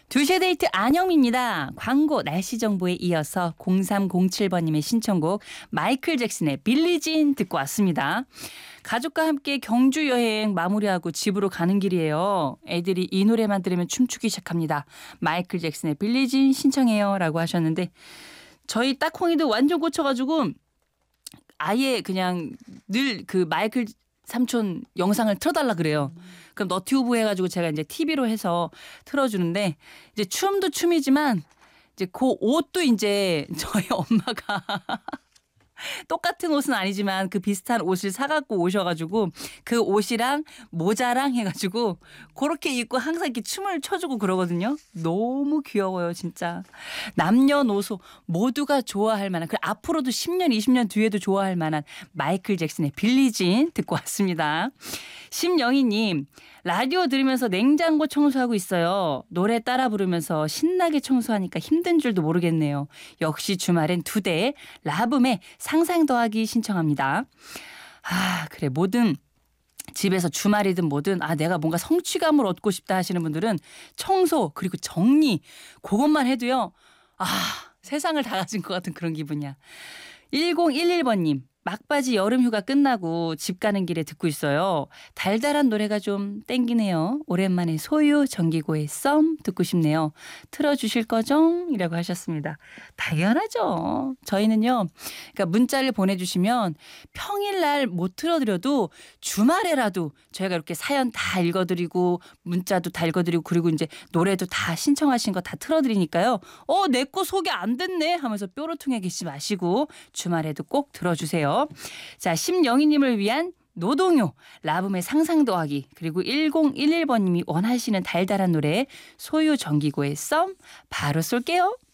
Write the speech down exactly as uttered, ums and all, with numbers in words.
두시에 데이트 안영미입니다. 광고 날씨 정보에 이어서 공삼공칠 번님의 신청곡 마이클 잭슨의 빌리진 듣고 왔습니다. 가족과 함께 경주 여행 마무리하고 집으로 가는 길이에요. 애들이 이 노래만 들으면 춤추기 시작합니다. 마이클 잭슨의 빌리진 신청해요 라고 하셨는데 저희 딱콩이도 완전 꽂혀가지고 아예 그냥 늘 그 마이클 삼촌 영상을 틀어달라 그래요. 그럼 너튜브 해가지고 제가 이제 티비로 해서 틀어주는데 이제 춤도 춤이지만 이제 그 옷도 이제 저희 엄마가 똑같은 옷은 아니지만 그 비슷한 옷을 사갖고 오셔가지고 그 옷이랑 모자랑 해가지고 그렇게 입고 항상 이렇게 춤을 춰주고 그러거든요. 너무 귀여워요 진짜. 남녀노소 모두가 좋아할 만한, 그리고 앞으로도 십 년 이십 년 뒤에도 좋아할 만한 마이클 잭슨의 빌리진 듣고 왔습니다. 심영희님, 라디오 들으면서 냉장고 청소하고 있어요. 노래 따라 부르면서 신나게 청소하니까 힘든 줄도 모르겠네요. 역시 주말엔 두 대 라붐의 상상 더하기 신청합니다. 아 그래, 뭐든 집에서 주말이든 뭐든 아 내가 뭔가 성취감을 얻고 싶다 하시는 분들은 청소 그리고 정리 그것만 해도요. 아 세상을 다 가진 것 같은 그런 기분이야. 일공일일 번님. 막바지 여름휴가 끝나고 집 가는 길에 듣고 있어요. 달달한 노래가 좀 땡기네요. 오랜만에 소유 정기고의 썸 듣고 싶네요. 틀어주실 거죠? 이라고 하셨습니다. 당연하죠. 저희는요. 그러니까 문자를 보내주시면 평일날 못 틀어드려도 주말에라도 저희가 이렇게 사연 다 읽어드리고 문자도 다 읽어드리고 그리고 이제 노래도 다 신청하신 거 다 틀어드리니까요. 어, 내 거 소개 안 됐네 하면서 뾰로통해 계시지 마시고 주말에도 꼭 들어주세요. 자, 심영희님을 위한 노동요, 라붐의 상상 더하기, 그리고 일공일일 번님이 원하시는 달달한 노래 소유 정기고의 썸 바로 쏠게요.